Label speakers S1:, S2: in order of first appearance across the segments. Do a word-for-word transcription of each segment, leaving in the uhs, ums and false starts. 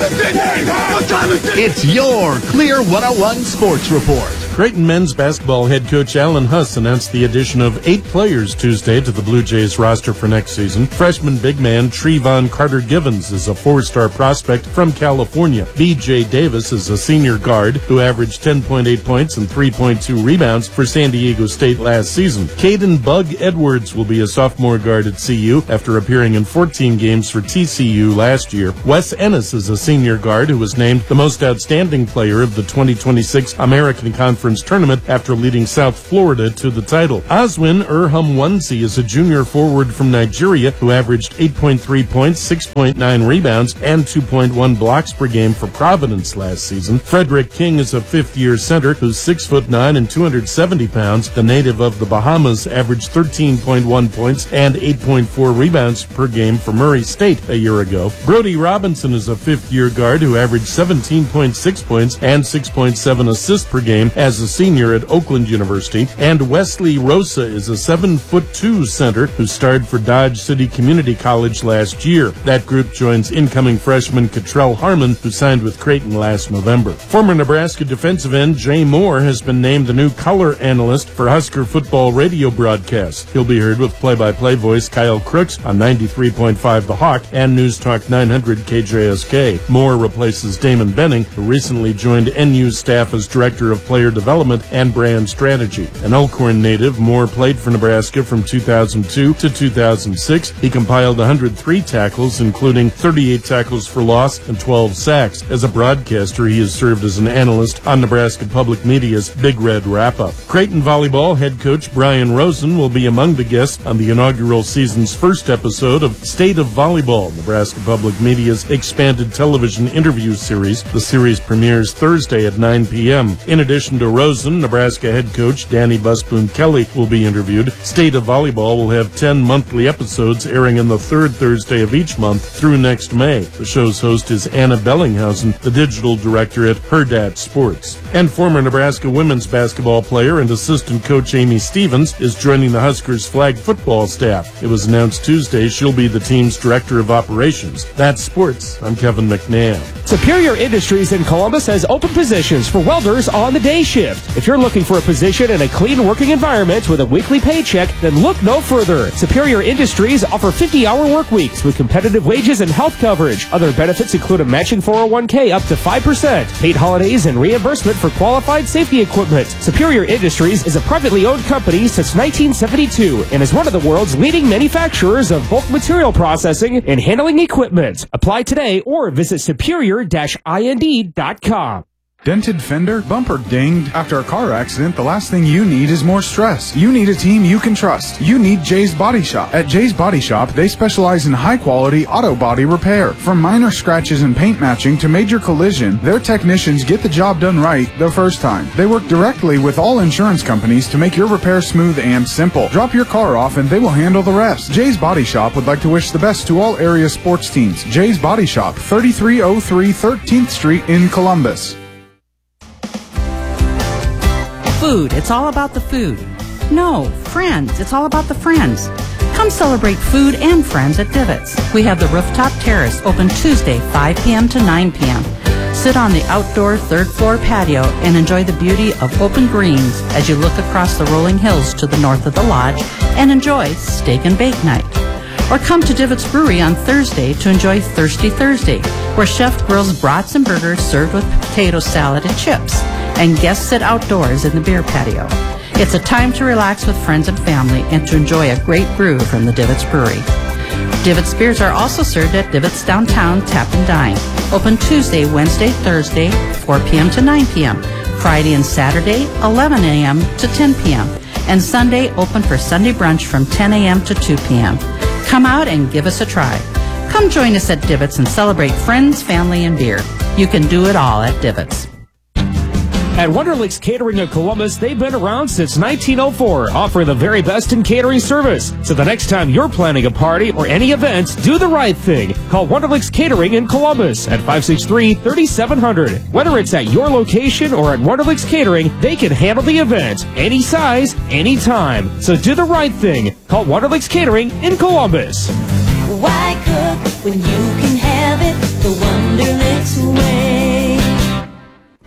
S1: It's your Clear one oh one Sports Report.
S2: Creighton men's basketball head coach Alan Huss announced the addition of eight players Tuesday to the Blue Jays roster for next season. Freshman big man Trevon Carter-Givens is a four-star prospect from California. B J Davis is a senior guard who averaged ten point eight points and three point two rebounds for San Diego State last season. Caden Bug Edwards will be a sophomore guard at C U after appearing in fourteen games for T C U last year. Wes Ennis is a senior guard who was named the most outstanding player of the twenty twenty-six American Conference Tournament after leading South Florida to the title. Oswin Erham-Wansi is a junior forward from Nigeria who averaged eight point three points, six point nine rebounds, and two point one blocks per game for Providence last season. Frederick King is a fifth-year center who's six foot nine and two hundred seventy pounds. The native of the Bahamas averaged thirteen point one points and eight point four rebounds per game for Murray State a year ago. Brody Robinson is a fifth-year guard who averaged seventeen point six points and six point seven assists per game as a senior at Oakland University. And Wesley Rosa is a seven foot two center who starred for Dodge City Community College last year. That group joins incoming freshman Cottrell Harmon, who signed with Creighton last November. Former Nebraska defensive end Jay Moore has been named the new color analyst for Husker football radio broadcasts. He'll be heard with play-by-play voice Kyle Crooks on ninety-three point five The Hawk and News Talk nine hundred K J S K. Moore replaces Damon Benning, who recently joined N U's staff as Director of Player Development and Brand Strategy. An Elkhorn native, Moore played for Nebraska from two thousand two to two thousand six. He compiled one hundred three tackles, including thirty-eight tackles for loss and twelve sacks. As a broadcaster, he has served as an analyst on Nebraska Public Media's Big Red Wrap-Up. Creighton volleyball head coach Brian Rosen will be among the guests on the inaugural season's first episode of State of Volleyball, Nebraska Public Media's expanded television interview series. The series premieres Thursday at nine p.m. In addition to Rosen, Nebraska head coach Danny Busboom Kelly will be interviewed. State of Volleyball will have ten monthly episodes airing on the third Thursday of each month through next May. The show's host is Anna Bellinghausen, the digital director at Herdat Sports. And former Nebraska women's basketball player and assistant coach Amy Stevens is joining the Huskers flag football staff. It was announced Tuesday she'll be the team's director of operations. That's sports. I'm Kevin McNabb.
S3: Superior Industries in Columbus has open positions for welders on the day shift. If you're looking for a position in a clean working environment with a weekly paycheck, then look no further. Superior Industries offer fifty-hour work weeks with competitive wages and health coverage. Other benefits include a matching four oh one k up to five percent, paid holidays, and reimbursement for qualified safety equipment. Superior Industries is a privately owned company since nineteen seventy-two and is one of the world's leading manufacturers of bulk material processing and handling equipment. Apply today or visit superior dash ind dot com.
S4: Dented fender, bumper dinged. After a car accident, the last thing you need is more stress. You need a team you can trust. You need Jay's Body Shop. At Jay's Body Shop, they specialize in high-quality auto body repair. From minor scratches and paint matching to major collision, their technicians get the job done right the first time. They work directly with all insurance companies to make your repair smooth and simple. Drop your car off and they will handle the rest. Jay's Body Shop would like to wish the best to all area sports teams. Jay's Body Shop, thirty-three oh three thirteenth Street in Columbus.
S5: Food, it's all about the food. No, friends, it's all about the friends. Come celebrate food and friends at Divots. We have the rooftop terrace open Tuesday, five p.m. to nine p.m. Sit on the outdoor third floor patio and enjoy the beauty of open greens as you look across the rolling hills to the north of the lodge and enjoy steak and bake night. Or come to Divots Brewery on Thursday to enjoy Thirsty Thursday, where Chef grills brats and burgers served with potato salad and chips, and guests sit outdoors in the beer patio. It's a time to relax with friends and family and to enjoy a great brew from the Divots Brewery. Divots beers are also served at Divots Downtown Tap and Dine, open Tuesday, Wednesday, Thursday, four p.m. to nine p.m., Friday and Saturday, eleven a.m. to ten p.m., and Sunday open for Sunday brunch from ten a.m. to two p.m. Come out and give us a try. Come join us at Divots and celebrate friends, family, and beer. You can do it all at Divots.
S3: At Wonderlicks Catering of Columbus, they've been around since nineteen oh four, offering the very best in catering service. So the next time you're planning a party or any events, do the right thing. Call Wonderlicks Catering in Columbus at five six three, three seven zero zero. Whether it's at your location or at Wonderlicks Catering, they can handle the event, any size, any time. So do the right thing. Call Wonderlicks Catering in Columbus.
S6: Why cook when you can have it the Wonderlicks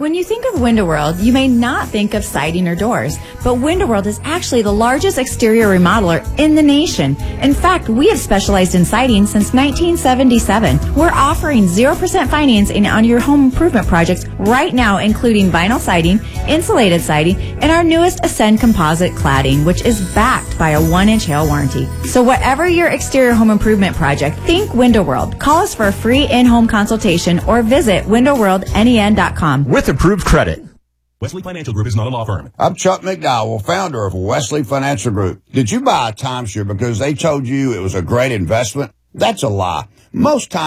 S6: When you think of Window World, you may not think of siding or doors, but Window World is actually the largest exterior remodeler in the nation. In fact, we have specialized in siding since nineteen seventy-seven. We're offering zero percent financing on your home improvement projects right now, including vinyl siding, insulated siding, and our newest Ascend composite cladding, which is backed by a one-inch hail warranty. So whatever your exterior home improvement project, think Window World. Call us for a free in-home consultation or visit window world nen dot com.
S7: With approved credit.
S8: Wesley Financial Group is not a law firm.
S9: I'm Chuck McDowell, founder of Wesley Financial Group. Did you buy a timeshare because they told you it was a great investment? That's a lie. Most times